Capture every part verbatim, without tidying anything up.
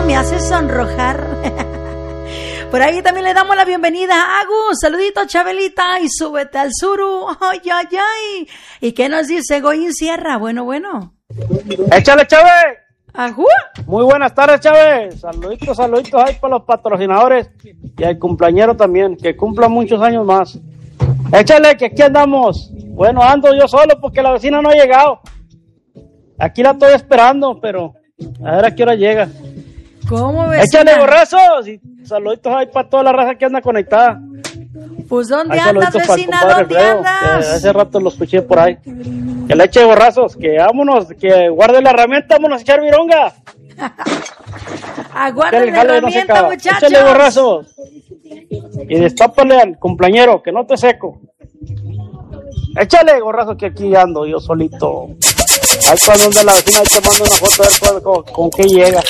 me hace sonrojar. Por ahí también le damos la bienvenida a Agus. Saludito, Chabelita, y súbete al suru. Ay, ay, ay. ¿Y qué nos dice Goyín Sierra? Bueno, bueno. ¡Échale, Chávez! ¡Ajú! Muy buenas tardes, Chávez. Saluditos, saluditos ahí para los patrocinadores y al cumpleañero también, que cumpla muchos años más. Échale, que aquí andamos. Bueno, ando yo solo porque la vecina no ha llegado. Aquí la estoy esperando, pero a ver a qué hora llega. ¿Cómo ves? Échale, borrazos. Y saluditos ahí para toda la raza que anda conectada. Pues, ¿dónde Ahí andas, vecina? ¿Dónde Fredo, andas? Que hace rato lo escuché por ahí. Que le eche borrazos, que vámonos, que guarde la herramienta, vámonos a echar vironga. Aguarden la herramienta, no muchachos. Échale borrazos. Y destápale al cumpleañero, que no te seco. Échale borrazos, que aquí ando yo solito. Ahí para donde la vecina, ahí te mando una foto a ver con, con, con qué llega.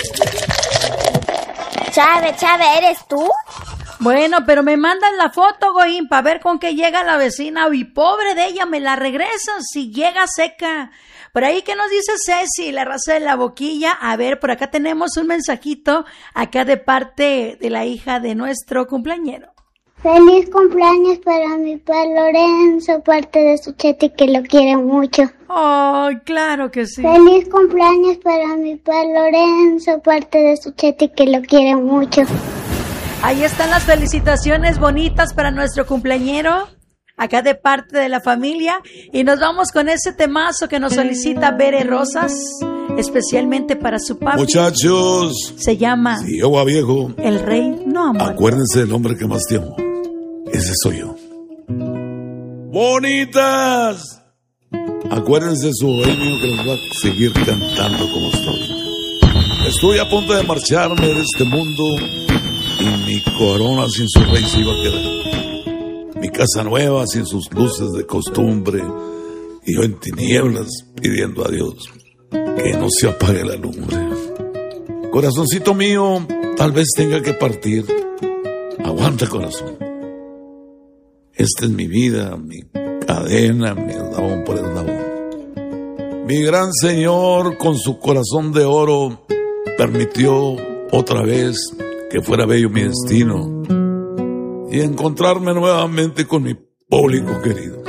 Chávez, Chávez, ¿eres tú? Bueno, pero me mandan la foto, Goín, para ver con qué llega la vecina. Y pobre de ella, me la regresan si llega seca. Por ahí, ¿qué nos dice Ceci? La raza de la boquilla. A ver, por acá tenemos un mensajito, acá de parte de la hija de nuestro cumpleañero. Feliz cumpleaños para mi pa Lorenzo, parte de su chete que lo quiere mucho. Oh, claro que sí. Feliz cumpleaños para mi pa Lorenzo, parte de su chete que lo quiere mucho. Ahí están las felicitaciones bonitas para nuestro cumpleañero, acá de parte de la familia. Y nos vamos con ese temazo que nos solicita Bere Rosas, especialmente para su papi. Muchachos, se llama si yo va viejo, El Rey No Amor. Acuérdense del hombre que más te amo. Ese soy yo. Bonitas, acuérdense de su rey mío que les va a seguir cantando como estoy. Estoy a punto de marcharme de este mundo y mi corona sin su rey se iba a quedar. Mi casa nueva sin sus luces de costumbre y yo en tinieblas pidiendo a Dios que no se apague la lumbre. Corazoncito mío, tal vez tenga que partir. Aguanta, corazón. Esta es mi vida, mi cadena, mi eslabón por eslabón. Mi gran Señor, con su corazón de oro, permitió otra vez que fuera bello mi destino y encontrarme nuevamente con mi público querido.